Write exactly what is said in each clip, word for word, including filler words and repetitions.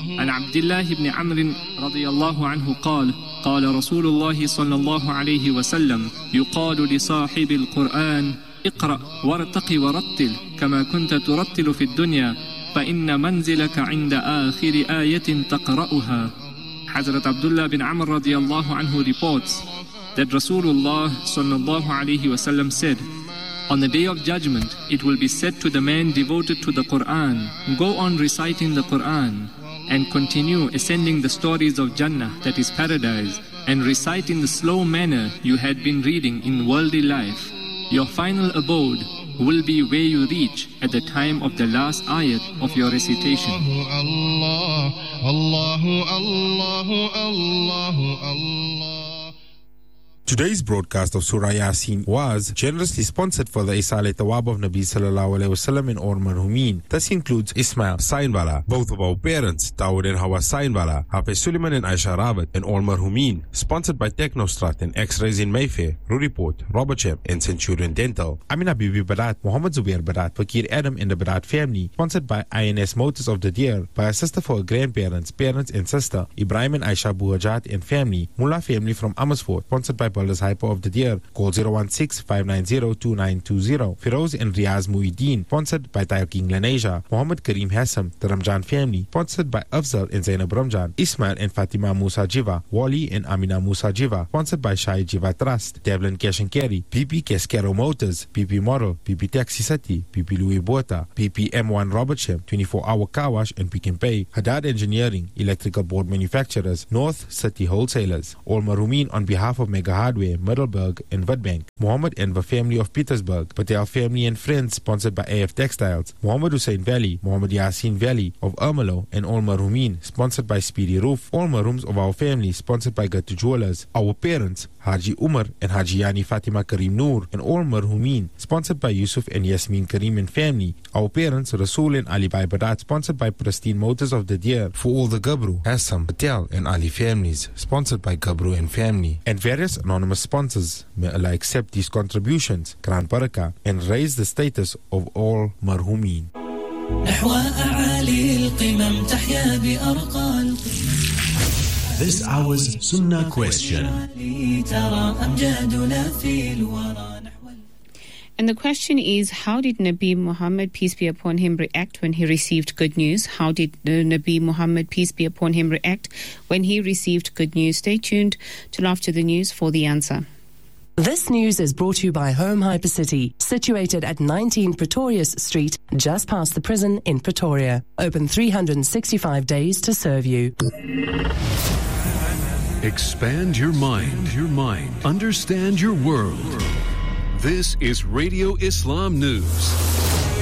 عن عبد الله بن عمرو رضي الله عنه قال قال رسول الله صلى الله عليه وسلم يقال لصاحب القرآن اقرأ وارتق ورتل كما كنت ترتل في الدنيا فإن منزلك عند آخر آية تقرأها. Hazrat Abdullah bin Amr radiallahu anhu reports that Rasulullah sallallahu alayhi wasallam said, on the day of judgment it will be said to the man devoted to the Quran, go on reciting the Quran and continue ascending the stories of Jannah, that is paradise, and recite in the slow manner you had been reading in worldly life. Your final abode will be where you reach at the time of the last ayat of your recitation. Allah, Allah, Allah, Allah, Allah. Today's broadcast of Surah Yasin was generously sponsored for the Isale Tawab of Nabi Sallallahu Alaihi Wasallam in Or Marhumin. This includes Ismail Sainwala, both of our parents, Dawood and Hawa Sainwala, Hafiz Suleiman and Aisha Rawat, and Or Marhumin. Sponsored by Technostrat and X-Rays in Mayfair, Ruriport, Robertsham, and Centurion Dental. Amina Bibi Barat, Muhammad Zubair Barat, Fakir Adam and the Barat family. Sponsored by I N S Motors of the Deer, by a sister for her grandparents, parents and sister, Ibrahim and Aisha Buhajat and family. Mullah family from Amersfoort. Sponsored by Baldur's Hyper of the Deer. Call zero one six, five nine zero, two nine two zero. Firoz and Riaz Muhyiddin. Sponsored by Tayo King Laneja. Muhammad Kareem Hassam, the Ramjan family. Sponsored by Afzal and Zainab Ramjan. Ismail and Fatima Musa Jiva. Wali and Amina Musa Jiva. Sponsored by Shai Jiva Trust. Devlin Cash and Carry. P P Cascaro Motors. P P Model. P P Taxi City. P P Louis Bota. P P M one Robertsham. twenty-four hour car wash and Pick and Pay. Haddad Engineering. Electrical board manufacturers. North City Wholesalers. All Marumin on behalf of Mega Hardware, Middelburg and Witbank. Muhammad Enver family of Petersburg. Patel family and friends, sponsored by A F Textiles. Muhammad Hussein Valley. Muhammad Yasin Valley of Ermelo and All Marumin, sponsored by Speedy Roof. All Marums of our family, sponsored by Gatu Jewelers. Our parents, Haji Umar and Haji Yani Fatima Karim Noor and All Marhumin, sponsored by Yusuf and Yasmin Karim and family. Our parents, Rasul and Ali Bai Badat, sponsored by Pristine Motors of the Deer. For all the Gabru, Assam, Patel and Ali families, sponsored by Gabru and family. And various anonymous sponsors. May Allah accept these contributions, Quran Barakah, and raise the status of all Marhumin. This hour's Sunnah question. And the question is, how did Nabi Muhammad, peace be upon him, react when he received good news? How did Nabi Muhammad, peace be upon him, react when he received good news? Stay tuned till after the news for the answer. This news is brought to you by Home Hypercity, situated at nineteen Pretorius Street, just past the prison in Pretoria. Open three hundred sixty-five days to serve you. Expand your mind, your mind. Understand your world. This is Radio Islam News.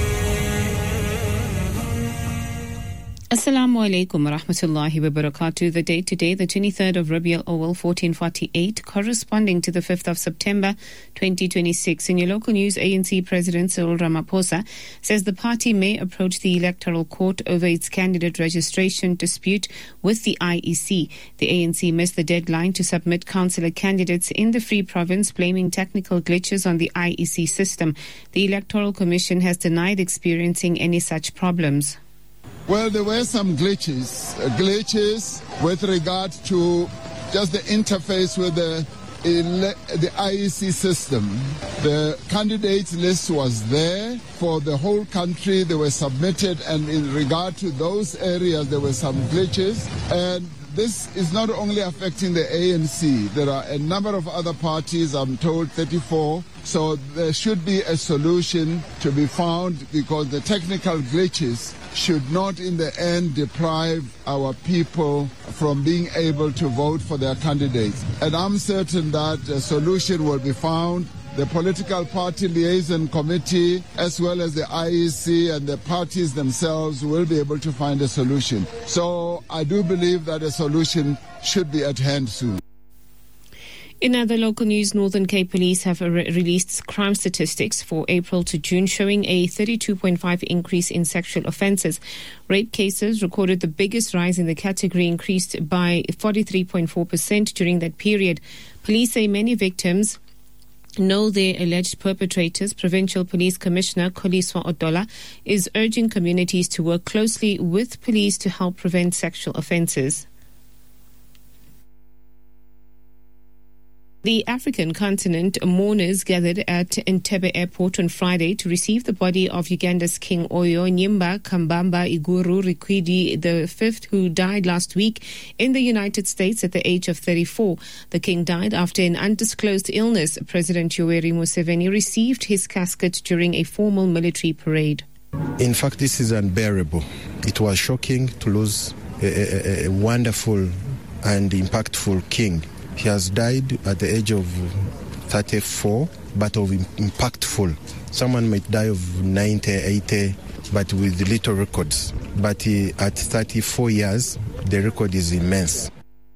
Assalamu alaikum wa rahmatullahi wa barakatuh. The date today, the twenty-third of Rabiul Awal fourteen forty-eight, corresponding to the fifth of September twenty twenty-six. In your local news, A N C President Cyril Ramaphosa says the party may approach the Electoral Court over its candidate registration dispute with the I E C. The A N C missed the deadline to submit councillor candidates in the Free Province, blaming technical glitches on the I E C system. The Electoral Commission has denied experiencing any such problems. Well, there were some glitches, uh, glitches with regard to just the interface with the the I E C system. The candidates list was there for the whole country. They were submitted, and in regard to those areas, there were some glitches. And this is not only affecting the A N C. There are a number of other parties, I'm told thirty-four. So there should be a solution to be found, because the technical glitches should not in the end deprive our people from being able to vote for their candidates. And I'm certain that a solution will be found. The political party liaison committee, as well as the I E C and the parties themselves, will be able to find a solution. So I do believe that a solution should be at hand soon. In other local news, Northern Cape Police have re- released crime statistics for April to June, showing a thirty-two point five increase in sexual offences. Rape cases recorded the biggest rise in the category, increased by forty-three point four percent during that period. Police say many victims know their alleged perpetrators, Provincial Police Commissioner Koliswa Odola is urging communities to work closely with police to help prevent sexual offences. The African continent mourners gathered at Entebbe Airport on Friday to receive the body of Uganda's King Oyo Nyimba Kambamba Iguru Rikwidi the fifth, who died last week in the United States at the age of thirty-four. The king died after an undisclosed illness. President Yoweri Museveni received his casket during a formal military parade. In fact, this is unbearable. It was shocking to lose a, a, a wonderful and impactful king. He has died at the age of thirty-four, but of impactful. Someone might die of ninety, eighty, but with little records. But he, at thirty-four years, the record is immense.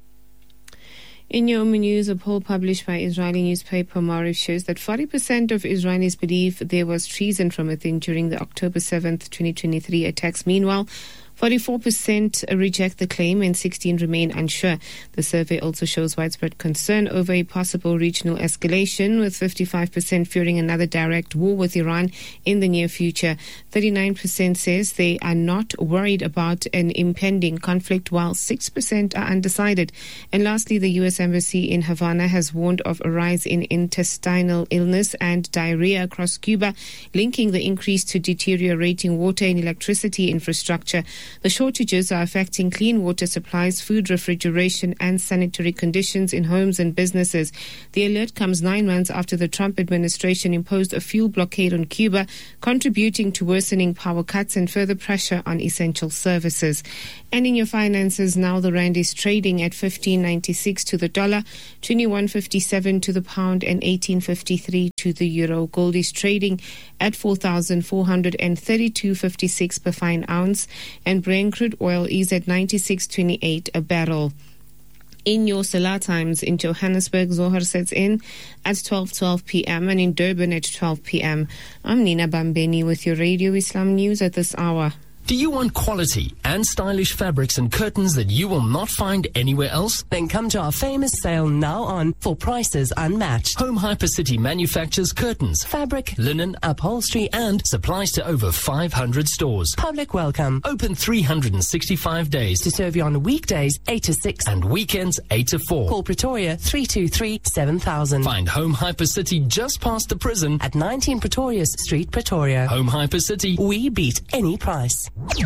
In Yom News, a poll published by Israeli newspaper Maariv shows that forty percent of Israelis believe there was treason from within during the October seventh, twenty twenty-three attacks. Meanwhile, forty-four percent reject the claim and sixteen remain unsure. The survey also shows widespread concern over a possible regional escalation, with fifty-five percent fearing another direct war with Iran in the near future. thirty-nine percent says they are not worried about an impending conflict, while six percent are undecided. And lastly, the U S Embassy in Havana has warned of a rise in intestinal illness and diarrhea across Cuba, linking the increase to deteriorating water and electricity infrastructure. The shortages are affecting clean water supplies, food refrigeration and sanitary conditions in homes and businesses. The alert comes nine months after the Trump administration imposed a fuel blockade on Cuba, contributing to worsening power cuts and further pressure on essential services. And in your finances now, the rand is trading at fifteen ninety-six to the dollar, twenty-one fifty-seven to the pound and eighteen fifty-three to the euro. Gold is trading at four thousand four hundred thirty-two fifty-six per fine ounce, and Brent crude oil is at ninety-six twenty-eight a barrel. In your Salah times, in Johannesburg, Zohar sets in at twelve twelve p.m. and in Durban at twelve p.m. I'm Nina Bambeni with your Radio Islam News at this hour. Do you want quality and stylish fabrics and curtains that you will not find anywhere else? Then come to our famous sale now on for prices unmatched. Home Hypercity manufactures curtains, Fabric, linen, upholstery and supplies to over five hundred stores. Public welcome. Open three hundred sixty-five days To serve you on weekdays eight to six and weekends eight to four. Call Pretoria three two three, seven thousand. Find Home Hypercity just past the prison At nineteen Pretorius Street, Pretoria. Home Hypercity. We beat any price.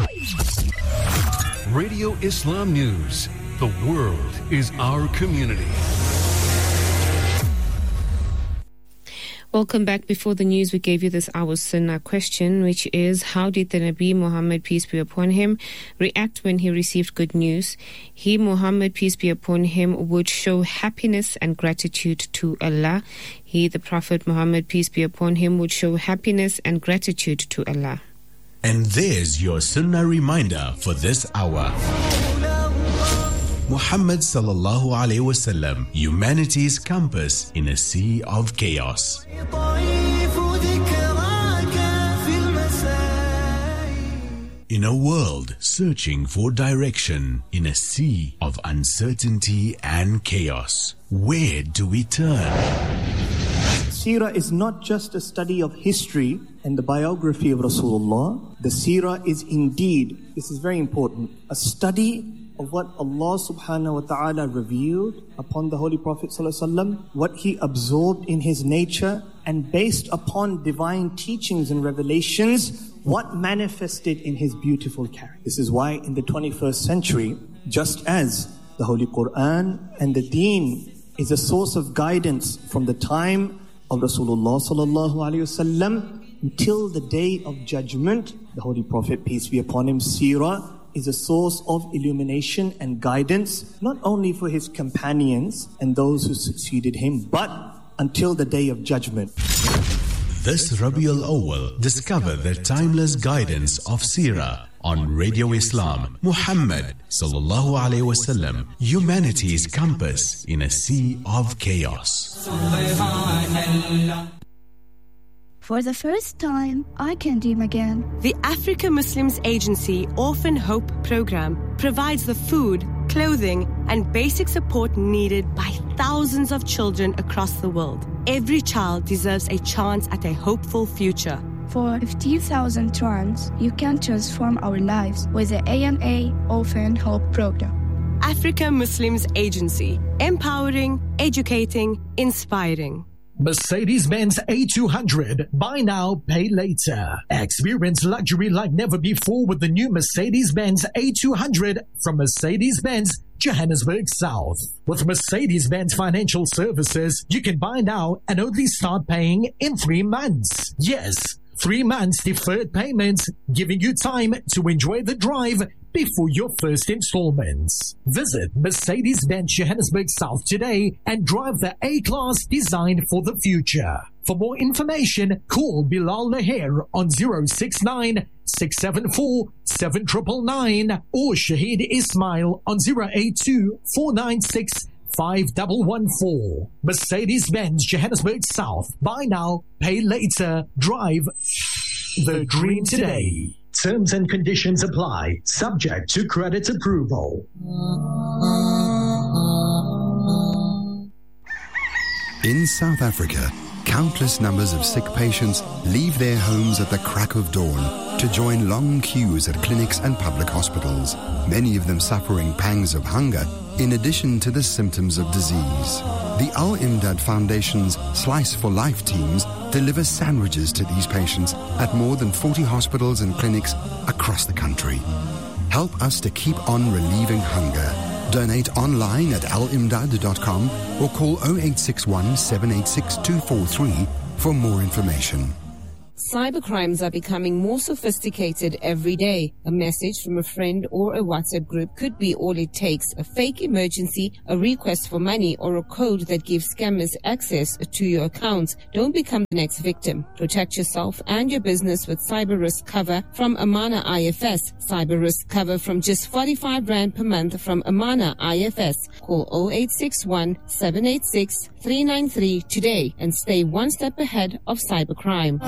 Radio Islam News. The world is our community. Welcome back. Before the news, we gave you this hour's Sunnah question, which is: how did the Nabi Muhammad, peace be upon him, react when he received good news? He, Muhammad, peace be upon him, would show happiness and gratitude to Allah. He, the Prophet Muhammad, peace be upon him, would show happiness and gratitude to Allah. And there's your Sunnah reminder for this hour. Muhammad sallallahu alaihi wasallam, humanity's compass in a sea of chaos. In a world searching for direction, in a sea of uncertainty and chaos, where do we turn? Seerah is not just a study of history and the biography of Rasulullah. The Seerah is indeed, this is very important, a study of what Allah subhanahu wa ta'ala revealed upon the Holy Prophet sallallahu alaihi wasallam, what he absorbed in his nature, and based upon divine teachings and revelations, what manifested in his beautiful character. This is why in the twenty-first century, just as the Holy Quran and the Deen is a source of guidance from the time of Rasulullah sallallahu alaihi wasallam until the day of judgment, the Holy Prophet, peace be upon him, Seerah, is a source of illumination and guidance, not only for his companions and those who succeeded him, but until the day of judgment. This Rabiul Awwal, discover the timeless guidance of Seerah on Radio Islam. Muhammad sallallahu alaihi wasallam, humanity's compass in a sea of chaos. For the first time, I can dream again. The Africa Muslims Agency Orphan Hope Program provides the food, clothing, and basic support needed by thousands of children across the world. Every child deserves a chance at a hopeful future. For fifteen thousand rands, you can transform our lives with the A N A Orphan Hope Program. Africa Muslims Agency. Empowering, educating, inspiring. Mercedes-Benz A two hundred. Buy now, pay later. Experience luxury like never before with the new Mercedes-Benz A two hundred from Mercedes-Benz Johannesburg South. With Mercedes-Benz Financial Services, you can buy now and only start paying in three months. Yes, three months deferred payments, giving you time to enjoy the drive before your first installments. Visit Mercedes-Benz Johannesburg South today and drive the A-Class designed for the future. For more information, call Bilal Laher on zero six nine, six seven four, seven nine nine nine or Shahid Ismail on zero eight two, four nine six, five one one four. Mercedes-Benz Johannesburg South. Buy now, pay later. Drive the dream today. Terms and conditions apply, subject to credit approval. In South Africa, countless numbers of sick patients leave their homes at the crack of dawn to join long queues at clinics and public hospitals, many of them suffering pangs of hunger in addition to the symptoms of disease. The Al-Imdad Foundation's Slice for Life teams deliver sandwiches to these patients at more than forty hospitals and clinics across the country. Help us to keep on relieving hunger. Donate online at al imdad dot com or call zero eight six one, seven eight six, two four three for more information. Cybercrimes are becoming more sophisticated every day. A message from a friend or a WhatsApp group could be all it takes. A fake emergency, a request for money, or a code that gives scammers access to your account. Don't become the next victim. Protect yourself and your business with cyber risk cover from Amana I F S. Cyber risk cover from just forty-five rand per month from Amana I F S. Call zero eight six one, seven eight six, three nine three today and stay one step ahead of cybercrime.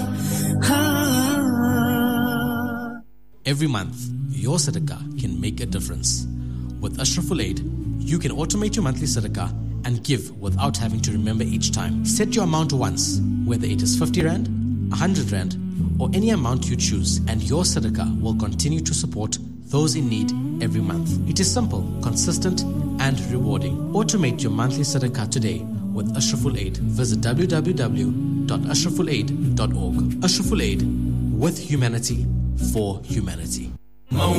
Every month, your sadaqah can make a difference. With Ashraful Aid, you can automate your monthly sadaqah and give without having to remember each time. Set your amount once, whether it is fifty rand, one hundred rand, or any amount you choose, and your sadaqah will continue to support those in need every month. It is simple, consistent, and rewarding. Automate your monthly sadaqah today with Ashraful Aid. Visit w w w dot ashraful aid dot org. Ashraful Aid, with humanity, for humanity.